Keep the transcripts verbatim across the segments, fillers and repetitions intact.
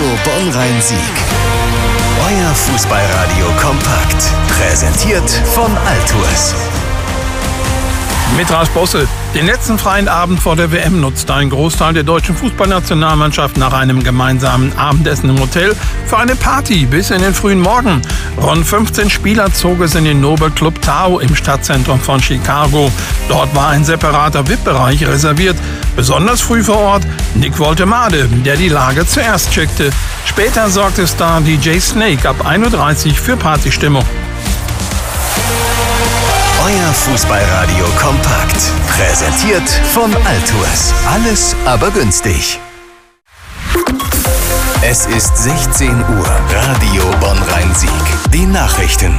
Bonn-Rhein-Sieg. Euer Fußballradio kompakt. Präsentiert von Altours. Mit Raj Bosse. Den letzten freien Abend vor der W M nutzte ein Großteil der deutschen Fußballnationalmannschaft nach einem gemeinsamen Abendessen im Hotel für eine Party bis in den frühen Morgen. Rund fünfzehn Spieler zog es in den Nobel Club Tao im Stadtzentrum von Chicago. Dort war ein separater V I P-Bereich reserviert. Besonders früh vor Ort Nick Woltemade, der die Lage zuerst checkte. Später sorgte Star D J Snake ab ein Uhr dreißig für Partystimmung. Euer Fußballradio kompakt. Präsentiert von Altours. Alles aber günstig. Es ist sechzehn Uhr. Radio Bonn-Rhein-Sieg. Die Nachrichten.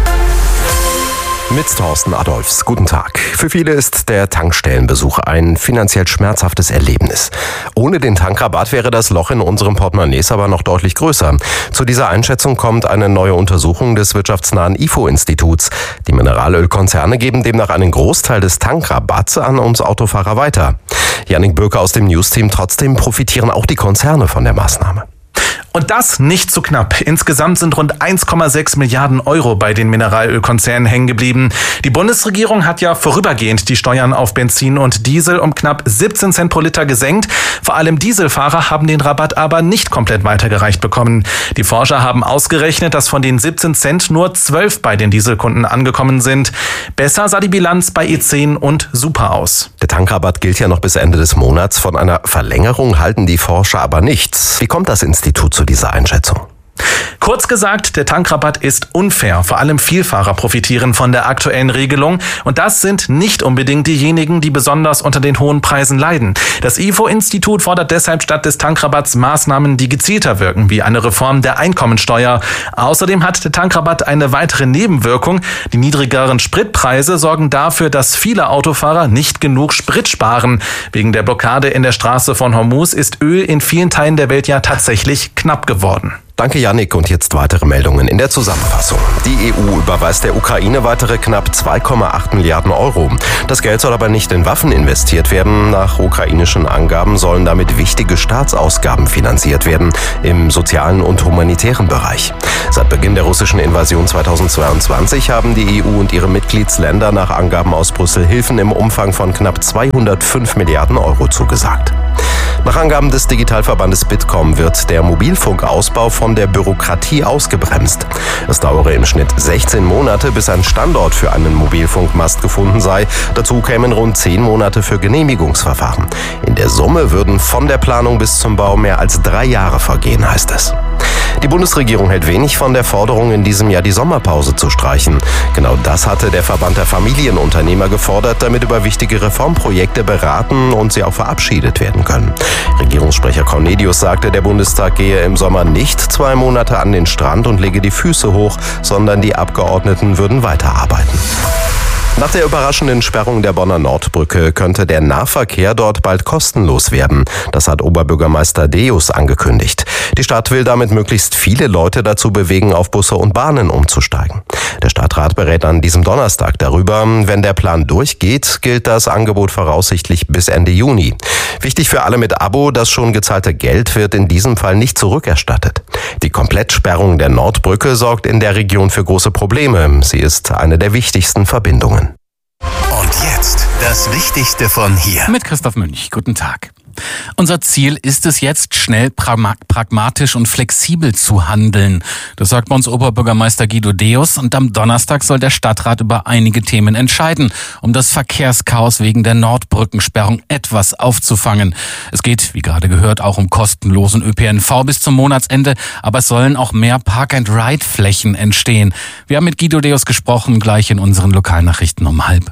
Mit Thorsten Adolfs. Guten Tag. Für viele ist der Tankstellenbesuch ein finanziell schmerzhaftes Erlebnis. Ohne den Tankrabatt wäre das Loch in unserem Portemonnaies aber noch deutlich größer. Zu dieser Einschätzung kommt eine neue Untersuchung des wirtschaftsnahen I F O-Instituts. Die Mineralölkonzerne geben demnach einen Großteil des Tankrabatts an uns Autofahrer weiter. Jannik Bürker aus dem News-Team. Trotzdem profitieren auch die Konzerne von der Maßnahme. Und das nicht zu knapp. Insgesamt sind rund eins Komma sechs Milliarden Euro bei den Mineralölkonzernen hängen geblieben. Die Bundesregierung hat ja vorübergehend die Steuern auf Benzin und Diesel um knapp siebzehn Cent pro Liter gesenkt. Vor allem Dieselfahrer haben den Rabatt aber nicht komplett weitergereicht bekommen. Die Forscher haben ausgerechnet, dass von den siebzehn Cent nur zwölf bei den Dieselkunden angekommen sind. Besser sah die Bilanz bei E zehn und Super aus. Der Tankrabatt gilt ja noch bis Ende des Monats. Von einer Verlängerung halten die Forscher aber nichts. Wie kommt das Institut zu dieser Einschätzung? Kurz gesagt, der Tankrabatt ist unfair. Vor allem Vielfahrer profitieren von der aktuellen Regelung. Und das sind nicht unbedingt diejenigen, die besonders unter den hohen Preisen leiden. Das I F O-Institut fordert deshalb statt des Tankrabatts Maßnahmen, die gezielter wirken, wie eine Reform der Einkommensteuer. Außerdem hat der Tankrabatt eine weitere Nebenwirkung. Die niedrigeren Spritpreise sorgen dafür, dass viele Autofahrer nicht genug Sprit sparen. Wegen der Blockade in der Straße von Hormuz ist Öl in vielen Teilen der Welt ja tatsächlich knapp geworden. Danke, Jannik. Und jetzt weitere Meldungen in der Zusammenfassung. Die E U überweist der Ukraine weitere knapp zwei Komma acht Milliarden Euro. Das Geld soll aber nicht in Waffen investiert werden. Nach ukrainischen Angaben sollen damit wichtige Staatsausgaben finanziert werden, im sozialen und humanitären Bereich. Seit Beginn der russischen Invasion zweitausendzweiundzwanzig haben die E U und ihre Mitgliedsländer nach Angaben aus Brüssel Hilfen im Umfang von knapp zweihundertfünf Milliarden Euro zugesagt. Nach Angaben des Digitalverbandes Bitkom wird der Mobilfunkausbau von der Bürokratie ausgebremst. Es dauere im Schnitt sechzehn Monate, bis ein Standort für einen Mobilfunkmast gefunden sei. Dazu kämen rund zehn Monate für Genehmigungsverfahren. In der Summe würden von der Planung bis zum Bau mehr als drei Jahre vergehen, heißt es. Die Bundesregierung hält wenig von der Forderung, in diesem Jahr die Sommerpause zu streichen. Genau das hatte der Verband der Familienunternehmer gefordert, damit über wichtige Reformprojekte beraten und sie auch verabschiedet werden können. Regierungssprecher Cornelius sagte, der Bundestag gehe im Sommer nicht zwei Monate an den Strand und lege die Füße hoch, sondern die Abgeordneten würden weiterarbeiten. Nach der überraschenden Sperrung der Bonner Nordbrücke könnte der Nahverkehr dort bald kostenlos werden. Das hat Oberbürgermeister Deus angekündigt. Die Stadt will damit möglichst viele Leute dazu bewegen, auf Busse und Bahnen umzusteigen. Der Stadtrat berät an diesem Donnerstag darüber. Wenn der Plan durchgeht, gilt das Angebot voraussichtlich bis Ende Juni. Wichtig für alle mit Abo, das schon gezahlte Geld wird in diesem Fall nicht zurückerstattet. Die Komplettsperrung der Nordbrücke sorgt in der Region für große Probleme. Sie ist eine der wichtigsten Verbindungen. Und jetzt das Wichtigste von hier. Mit Christoph Münch. Guten Tag. Unser Ziel ist es jetzt, schnell pragmatisch und flexibel zu handeln. Das sagt bei uns Oberbürgermeister Guido Deus. Und am Donnerstag soll der Stadtrat über einige Themen entscheiden, um das Verkehrschaos wegen der Nordbrückensperrung etwas aufzufangen. Es geht, wie gerade gehört, auch um kostenlosen Ö P N V bis zum Monatsende. Aber es sollen auch mehr Park-and-Ride-Flächen entstehen. Wir haben mit Guido Deus gesprochen, gleich in unseren Lokalnachrichten um halb.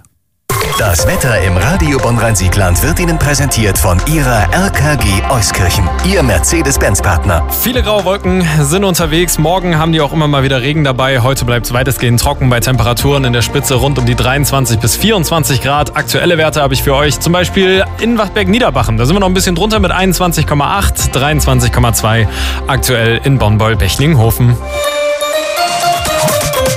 Das Wetter im Radio Bonn-Rhein-Sieg-Land wird Ihnen präsentiert von Ihrer R K G Euskirchen, Ihr Mercedes-Benz-Partner. Viele graue Wolken sind unterwegs. Morgen haben die auch immer mal wieder Regen dabei. Heute bleibt es weitestgehend trocken bei Temperaturen in der Spitze rund um die dreiundzwanzig bis vierundzwanzig Grad. Aktuelle Werte habe ich für euch. Zum Beispiel in Wachtberg-Niederbachen. Da sind wir noch ein bisschen drunter mit einundzwanzig Komma acht, dreiundzwanzig Komma zwei. Aktuell in Bonn-Beul-Bechlinghofen.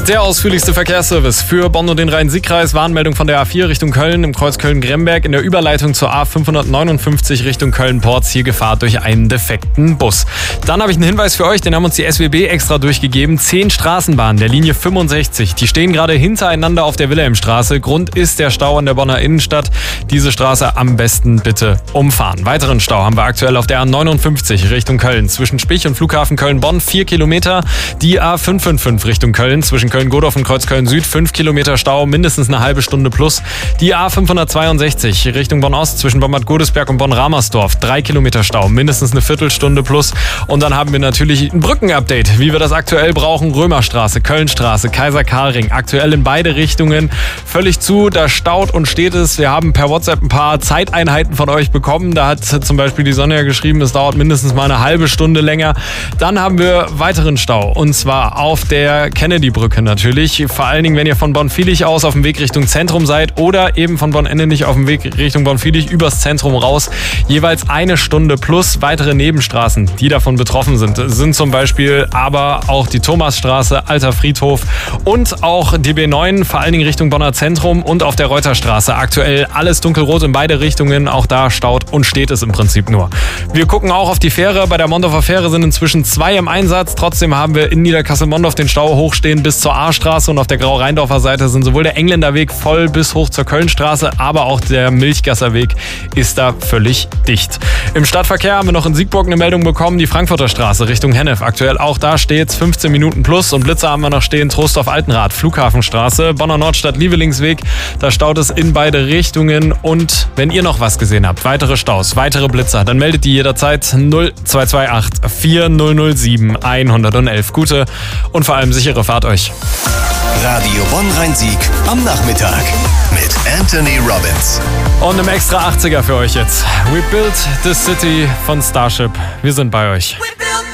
Der ausführlichste Verkehrsservice für Bonn und den Rhein-Sieg-Kreis. Warnmeldung von der A vier Richtung Köln im Kreuz Köln-Gremberg in der Überleitung zur A fünfhundertneunundfünfzig Richtung Köln-Port. Zielgefahr durch einen defekten Bus. Dann habe ich einen Hinweis für euch, den haben uns die S W B extra durchgegeben. Zehn Straßenbahnen der Linie fünfundsechzig, die stehen gerade hintereinander auf der Wilhelmstraße. Grund ist der Stau in der Bonner Innenstadt. Diese Straße am besten bitte umfahren. Weiteren Stau haben wir aktuell auf der A neunundfünfzig Richtung Köln. Zwischen Spich und Flughafen Köln-Bonn vier Kilometer. Die A fünfhundertfünfundfünfzig Richtung Köln zwischen Köln-Godorf und Kreuzköln-Süd fünf Kilometer Stau, mindestens eine halbe Stunde plus. Die A fünfhundertzweiundsechzig Richtung Bonn-Ost zwischen Bonn-Bad Godesberg und Bonn-Ramersdorf drei Kilometer Stau, mindestens eine Viertelstunde plus. Und dann haben wir natürlich ein Brückenupdate, wie wir das aktuell brauchen. Römerstraße, Kölnstraße, Kaiser-Karl-Ring, aktuell in beide Richtungen völlig zu. Da staut und steht es. Wir haben per WhatsApp ein paar Zeiteinheiten von euch bekommen. Da hat zum Beispiel die Sonja geschrieben, es dauert mindestens mal eine halbe Stunde länger. Dann haben wir weiteren Stau und zwar auf der Kennedy-Brücke natürlich. Vor allen Dingen, wenn ihr von Bonn-Viehlich aus auf dem Weg Richtung Zentrum seid oder eben von Bonn-Endenich auf dem Weg Richtung Bonn-Viehlich übers Zentrum raus. Jeweils eine Stunde plus weitere Nebenstraßen, die davon betroffen sind. Sind zum Beispiel aber auch die Thomasstraße, Alter Friedhof und auch die B neun, vor allen Dingen Richtung Bonner Zentrum und auf der Reuterstraße. Aktuell alles dunkelrot in beide Richtungen. Auch da staut und steht es im Prinzip nur. Wir gucken auch auf die Fähre. Bei der Mondorfer Fähre sind inzwischen zwei im Einsatz. Trotzdem haben wir in Niederkassel-Mondorf den Stau hochstehen bis zur A-Straße und auf der Grau-Rheindorfer Seite sind sowohl der Engländerweg voll bis hoch zur Kölnstraße, aber auch der Milchgasserweg ist da völlig dicht. Im Stadtverkehr haben wir noch in Siegburg eine Meldung bekommen, die Frankfurter Straße Richtung Hennef. Aktuell auch da steht's fünfzehn Minuten plus und Blitzer haben wir noch stehen, Trostorf-Altenrad, Flughafenstraße, Bonner Nordstadt, Lievelingsweg, da staut es in beide Richtungen und wenn ihr noch was gesehen habt, weitere Staus, weitere Blitzer, dann meldet die jederzeit null zwei zwei acht vier null null sieben eins eins eins. Gute und vor allem sichere Fahrt euch. Radio Bonn-Rhein-Sieg am Nachmittag mit Anthony Robbins. Und im extra achtziger für euch jetzt. We Built the City von Starship. Wir sind bei euch.